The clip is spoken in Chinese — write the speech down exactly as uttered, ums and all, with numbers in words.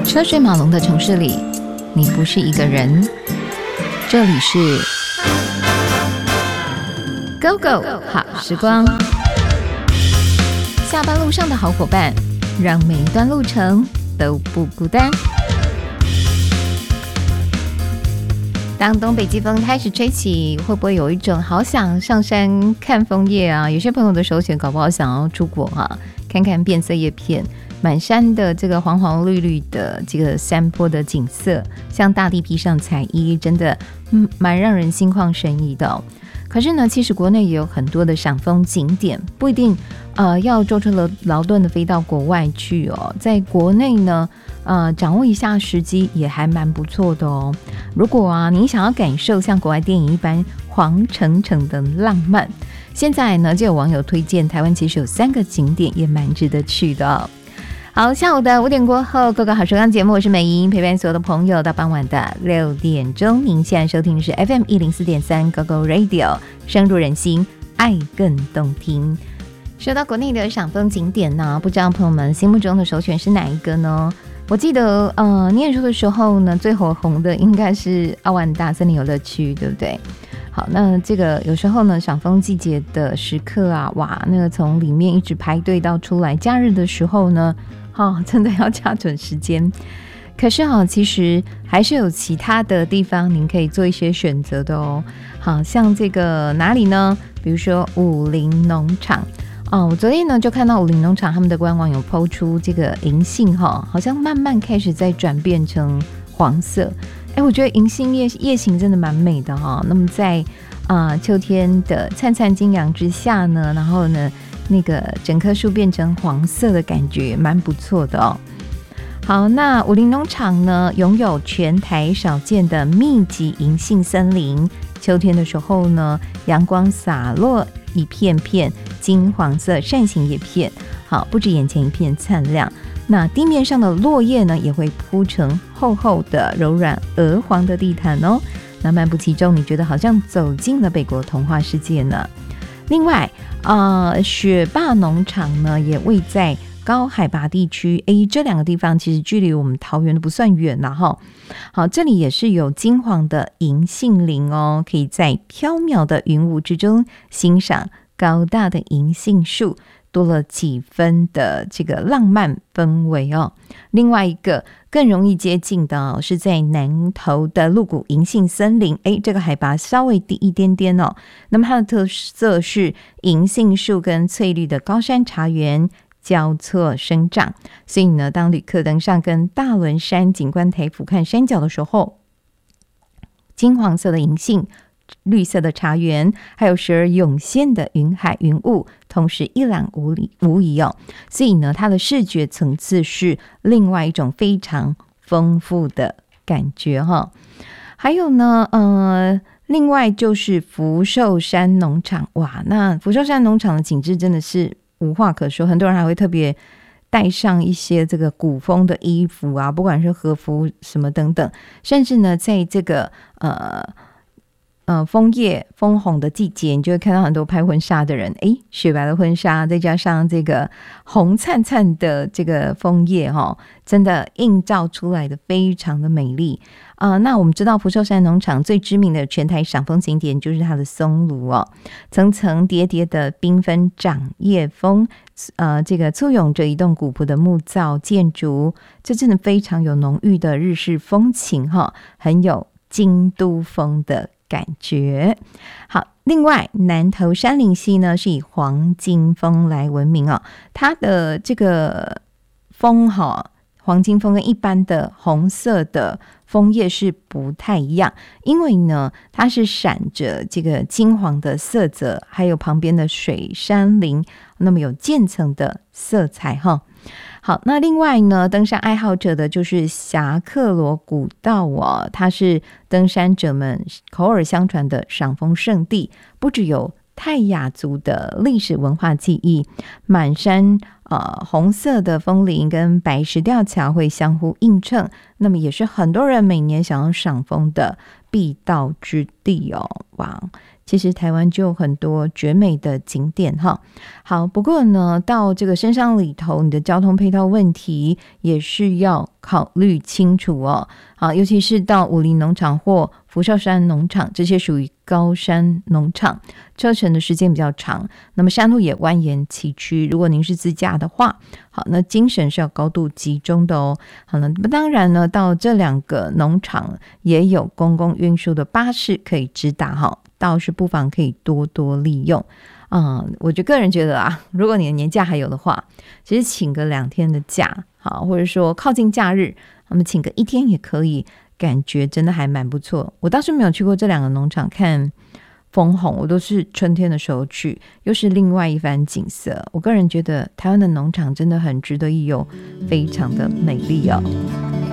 车水马龙的城市里，你不是一个人。这里是 Go Go 好时光，下班路上的好伙伴，让每一段路程都不孤单。当东北季风开始吹起，会不会有一种好想上山看枫叶啊？有些朋友的首选搞不好想要出国啊，看看变色叶片，满山的这个黄黄绿绿的这个山坡的景色，像大地披上彩衣，真的嗯蛮让人心旷神怡的哦。可是呢，其实国内也有很多的赏枫景点，不一定呃要舟车劳顿的飞到国外去哦，在国内呢呃掌握一下时机也还蛮不错的哦。如果啊你想要感受像国外电影一般黄澄澄的浪漫，现在呢就有网友推荐台湾其实有三个景点也蛮值得去的哦。好，下午的五点过后，各个好时光节目，我是美莹，陪伴所有的朋友到傍晚的六点钟。您现在收听的是 F M 一零四点三 Go Go Radio， 深入人心，爱更动听。说到国内的赏枫景点呢，不知道朋友们心目中的首选是哪一个呢？我记得呃，念书的时候呢，最火红的应该是奥万大森林游乐区，对不对？好，那这个有时候呢，赏枫季节的时刻啊，哇，那个从里面一直排队到出来，假日的时候呢，哦，真的要掐准时间。可是哈、哦，其实还是有其他的地方您可以做一些选择的哦。好像这个哪里呢？比如说武陵农场哦，我昨天呢就看到武陵农场他们的官网有 po 出这个银杏哈、哦，好像慢慢开始在转变成黄色。哎，我觉得银杏叶叶形真的蛮美的哈、哦。那么在啊、呃、秋天的灿灿金阳之下呢，然后呢，那个整棵树变成黄色的感觉，蛮不错的哦。好，那武陵农场呢，拥有全台少见的密集银杏森林。秋天的时候呢，阳光洒落一片片金黄色扇形叶片，好，不止眼前一片灿亮。那地面上的落叶呢，也会铺成厚厚的柔软鹅黄的地毯哦。那漫步其中，你觉得好像走进了北国童话世界呢。另外，呃，雪霸农场呢，也位在高海拔地区，诶，这两个地方其实距离我们桃园都不算远啦齁。好，这里也是有金黄的银杏林哦，可以在飘渺的云雾之中欣赏高大的银杏树，多了几分的这个浪漫氛围哦。另外一个更容易接近的、哦、是在南投的鹿谷银杏森林，诶，这个海拔稍微低一点点哦。那么它的特色是银杏树跟翠绿的高山茶园交错生长，所以呢，当旅客登上跟大轮山景观台俯瞰山脚的时候，金黄色的银杏、绿色的茶园，还有时而涌现的云海云雾，同时一览无无遗哦。所以呢，它的视觉层次是另外一种非常丰富的感觉哈、哦。还有呢，呃，另外就是福寿山农场，哇，那福寿山农场的景致真的是无话可说，很多人还会特别带上一些这个古风的衣服啊，不管是和服什么等等，甚至呢，在这个呃呃枫叶枫红的季节，你就会看到很多拍婚纱的人，诶，雪白的婚纱，再加上这个红灿灿的这个枫叶哈、哦，真的映照出来的非常的美丽。呃，那我们知道福寿山农场最知名的全台赏枫景点就是它的松庐哦，层层叠叠的缤纷掌叶枫，呃，这个簇拥着一栋古朴的木造建筑，这真的非常有浓郁的日式风情哈、哦，很有京都风的感觉。好，另外南投山林溪呢是以黄金枫来闻名哦，它的这个枫哈、哦。黄金枫跟一般的红色的枫叶是不太一样，因为呢，它是闪着这个金黄的色泽，还有旁边的水杉林，那么有渐层的色彩哈。好，那另外呢，登山爱好者的就是侠客罗古道哦，它是登山者们口耳相传的赏枫圣地，不只有泰雅族的历史文化记忆，满山呃红色的枫林跟白石吊桥会相互映衬，那么也是很多人每年想要赏枫的必到之地哦。哇， 其实台湾就有很多绝美的景点哈。好，不过呢，到这个深山里头，你的交通配套问题也是要考虑清楚哦。好，尤其是到武陵农场或福寿山农场，这些属于高山农场，车程的时间比较长，那么山路也蜿蜒崎岖。如果您是自驾的话，好，那精神是要高度集中的哦。好了，当然呢，到这两个农场也有公共运输的巴士可以直达哈，倒是不妨可以多多利用。嗯，我就个人觉得啊，如果你的年假还有的话，其实请个两天的假，好，或者说靠近假日，那么请个一天也可以，感觉真的还蛮不错。我倒是没有去过这两个农场看枫红，我都是春天的时候去，又是另外一番景色。我个人觉得台湾的农场真的很值得一游，非常的美丽哦。